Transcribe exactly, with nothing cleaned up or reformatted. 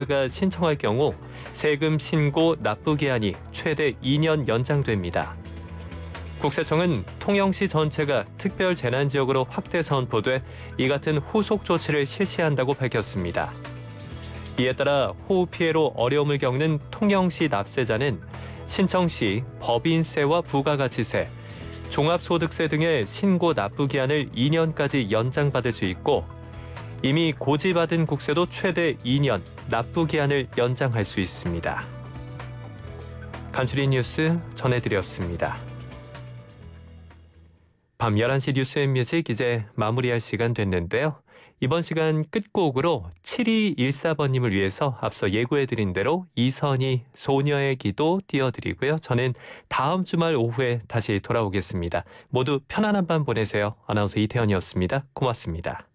가 신청할 경우 세금 신고 납부 기한이 최대 이 년 연장됩니다. 국세청은 통영시 전체가 특별 재난지역으로 확대 선포돼 이 같은 후속 조치를 실시한다고 밝혔습니다. 이에 따라 호우 피해로 어려움을 겪는 통영시 납세자는 신청 시 법인세와 부가가치세, 종합소득세 등의 신고 납부 기한을 이 년까지 연장받을 수 있고 이미 고지받은 국세도 최대 이 년 납부 기한을 연장할 수 있습니다. 간추린 뉴스 전해드렸습니다. 밤 열한 시 뉴스앤뮤직 이제 마무리할 시간 됐는데요. 이번 시간 끝곡으로 칠이일사 번님을 위해서 앞서 예고해드린 대로 이선희 소녀의 기도 띄워드리고요. 저는 다음 주말 오후에 다시 돌아오겠습니다. 모두 편안한 밤 보내세요. 아나운서 이태현이었습니다. 고맙습니다.